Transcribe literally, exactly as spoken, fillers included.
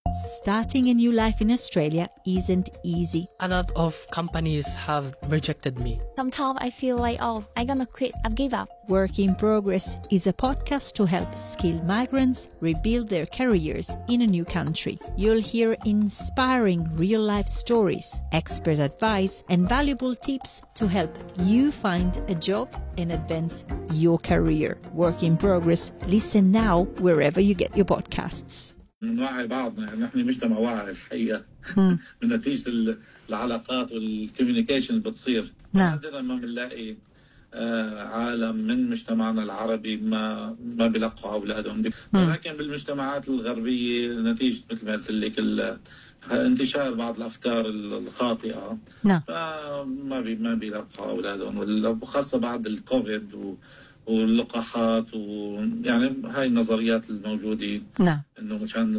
Starting a new life in Australia isn't easy. A lot of companies have rejected me. Sometimes I feel like, oh, I'm gonna quit, I've give up. Work in Progress is a podcast to help skilled migrants rebuild their careers in a new country. You'll hear inspiring real-life stories, expert advice, and valuable tips to help you find a job and advance your career. Work in Progress. Listen now wherever you get your podcasts. نوعي بعضنا، نحن مجتمع واعي الحقيقة من نتيجة العلاقات والكوميونيكيشن اللي بتصير. نادرا ما بنلاقي عالم من مجتمعنا العربي ما ما بيلقوا أولادهم، ولكن بالمجتمعات الغربية نتيجة مثل ما قلت لك انتشار بعض الأفكار الخاطئة فما بي ما بيلقوا أولادهم، وخاصة بعد الكوفيد و واللقاحات ويعني هاي النظريات الموجودة. نعم. إنه مشان